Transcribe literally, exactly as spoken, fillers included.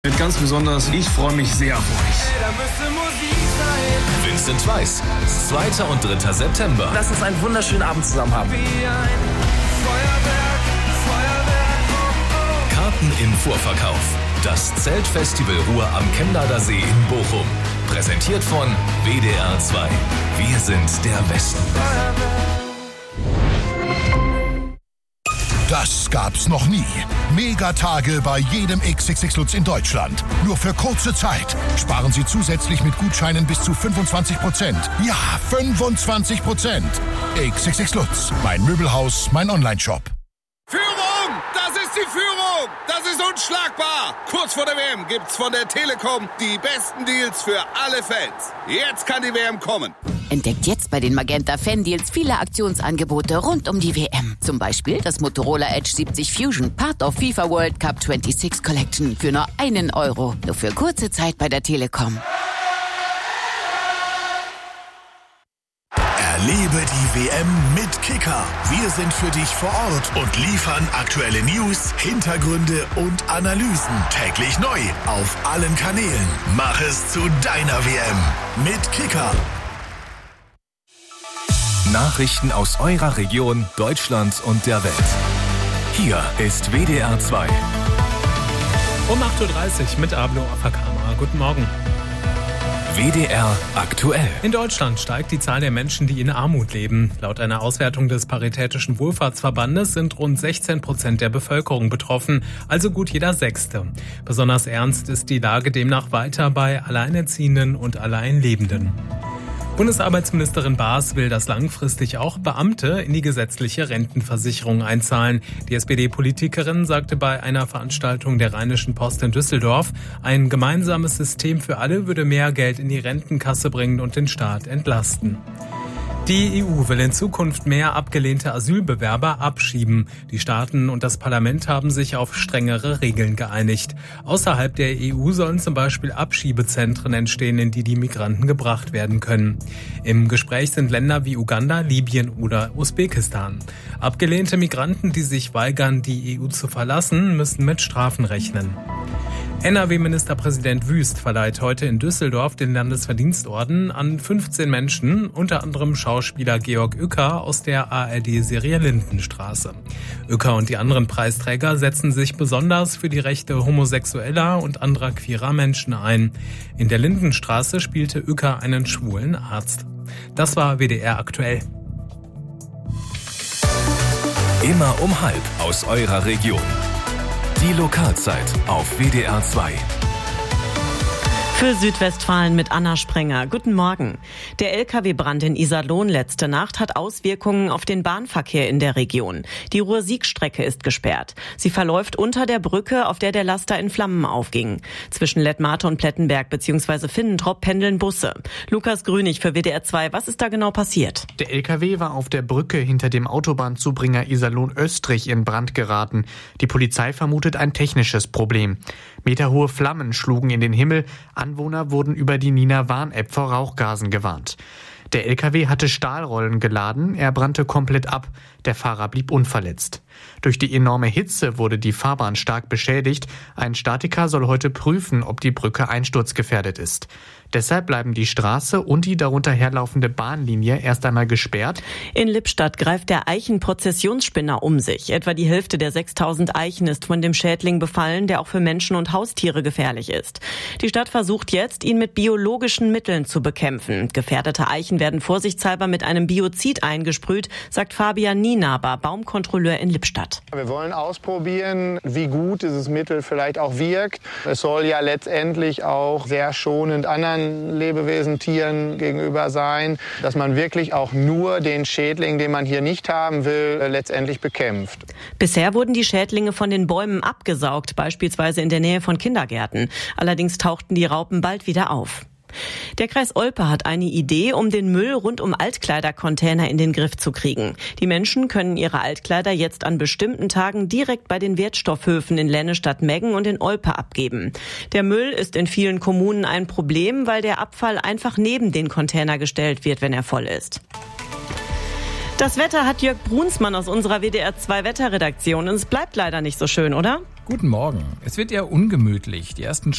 Ganz besonders, ich freue mich sehr auf euch. Vincent Weiss, zweiter und dritter September. Lass uns einen wunderschönen Abend zusammen haben. Karten im Vorverkauf. Das Zeltfestival Ruhr am Chemnader See in Bochum. Präsentiert von W D R zwei. Wir sind der Westen. Das gab's noch nie. Megatage bei jedem X X X Lutz in Deutschland. Nur für kurze Zeit. Sparen Sie zusätzlich mit Gutscheinen bis zu fünfundzwanzig Prozent. Ja, fünfundzwanzig Prozent. X X X Lutz. Mein Möbelhaus, mein Onlineshop. Führung! Das ist die Führung! Das ist unschlagbar! Kurz vor der W M gibt's von der Telekom die besten Deals für alle Fans. Jetzt kann die W M kommen. Entdeckt jetzt bei den Magenta Fan Deals viele Aktionsangebote rund um die W M. Zum Beispiel das Motorola Edge siebzig Fusion, Part of FIFA World Cup sechsundzwanzig Collection für nur einen Euro. Nur für kurze Zeit bei der Telekom. Erlebe die W M mit Kicker. Wir sind für dich vor Ort und liefern aktuelle News, Hintergründe und Analysen. Täglich neu auf allen Kanälen. Mach es zu deiner W M mit Kicker. Nachrichten aus eurer Region, Deutschland und der Welt. Hier ist W D R zwei. Um acht Uhr dreißig mit Ablo Afakama. Guten Morgen. W D R aktuell. In Deutschland steigt die Zahl der Menschen, die in Armut leben. Laut einer Auswertung des Paritätischen Wohlfahrtsverbandes sind rund sechzehn Prozent der Bevölkerung betroffen, also gut jeder Sechste. Besonders ernst ist die Lage demnach weiter bei Alleinerziehenden und Alleinlebenden. Bundesarbeitsministerin Baas will, dass langfristig auch Beamte in die gesetzliche Rentenversicherung einzahlen. Die S P D-Politikerin sagte bei einer Veranstaltung der Rheinischen Post in Düsseldorf, ein gemeinsames System für alle würde mehr Geld in die Rentenkasse bringen und den Staat entlasten. Die E U will in Zukunft mehr abgelehnte Asylbewerber abschieben. Die Staaten und das Parlament haben sich auf strengere Regeln geeinigt. Außerhalb der E U sollen zum Beispiel Abschiebezentren entstehen, in die die Migranten gebracht werden können. Im Gespräch sind Länder wie Uganda, Libyen oder Usbekistan. Abgelehnte Migranten, die sich weigern, die E U zu verlassen, müssen mit Strafen rechnen. N R W-Ministerpräsident Wüst verleiht heute in Düsseldorf den Landesverdienstorden an fünfzehn Menschen, unter anderem Schauspieler Georg Uecker aus der A R D-Serie Lindenstraße. Uecker und die anderen Preisträger setzen sich besonders für die Rechte homosexueller und anderer queerer Menschen ein. In der Lindenstraße spielte Uecker einen schwulen Arzt. Das war W D R aktuell. Immer um halb aus eurer Region. Die Lokalzeit auf W D R zwei. Für Südwestfalen mit Anna Sprenger. Guten Morgen. Der L K W-Brand in Iserlohn letzte Nacht hat Auswirkungen auf den Bahnverkehr in der Region. Die Ruhr-Sieg-Strecke ist gesperrt. Sie verläuft unter der Brücke, auf der der Laster in Flammen aufging. Zwischen Lettmate und Plettenberg bzw. Finnentrop pendeln Busse. Lukas Grünig für W D R zwei. Was ist da genau passiert? Der L K W war auf der Brücke hinter dem Autobahnzubringer Iserlohn-Östrich in Brand geraten. Die Polizei vermutet ein technisches Problem. Meterhohe Flammen schlugen in den Himmel. Anwohner wurden über die Nina Warn-App vor Rauchgasen gewarnt. Der L K W hatte Stahlrollen geladen, er brannte komplett ab. Der Fahrer blieb unverletzt. Durch die enorme Hitze wurde die Fahrbahn stark beschädigt. Ein Statiker soll heute prüfen, ob die Brücke einsturzgefährdet ist. Deshalb bleiben die Straße und die darunter herlaufende Bahnlinie erst einmal gesperrt. In Lippstadt greift der Eichen-Prozessionsspinner um sich. Etwa die Hälfte der sechstausend Eichen ist von dem Schädling befallen, der auch für Menschen und Haustiere gefährlich ist. Die Stadt versucht jetzt, ihn mit biologischen Mitteln zu bekämpfen. Gefährdete Eichen werden vorsichtshalber mit einem Biozid eingesprüht, sagt Fabian Nienaber, Baumkontrolleur in Lippstadt. Wir wollen ausprobieren, wie gut dieses Mittel vielleicht auch wirkt. Es soll ja letztendlich auch sehr schonend anderen Lebewesen, Tieren gegenüber sein, dass man wirklich auch nur den Schädling, den man hier nicht haben will, letztendlich bekämpft. Bisher wurden die Schädlinge von den Bäumen abgesaugt, beispielsweise in der Nähe von Kindergärten. Allerdings tauchten die Raupen bald wieder auf. Der Kreis Olpe hat eine Idee, um den Müll rund um Altkleidercontainer in den Griff zu kriegen. Die Menschen können ihre Altkleider jetzt an bestimmten Tagen direkt bei den Wertstoffhöfen in Lennestadt-Meggen und in Olpe abgeben. Der Müll ist in vielen Kommunen ein Problem, weil der Abfall einfach neben den Container gestellt wird, wenn er voll ist. Das Wetter hat Jörg Brunsmann aus unserer W D R zwei Wetterredaktion. Und es bleibt leider nicht so schön, oder? Guten Morgen. Es wird eher ungemütlich. Die ersten